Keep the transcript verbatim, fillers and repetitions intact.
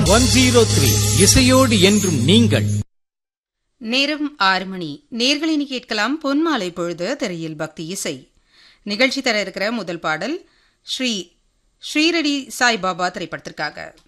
One zero three இசையோடு என்றும் நீங்கள். நேரம் ஆறு மணி. நேர்களினி கேட்கலாம் பொன்மாலை பொழுது திரையில் பக்தி இசை நிகழ்ச்சி தர இருக்கிற முதல் பாடல் ஸ்ரீ ஸ்ரீரடி சாய்பாபா திரைப்படத்திற்காக.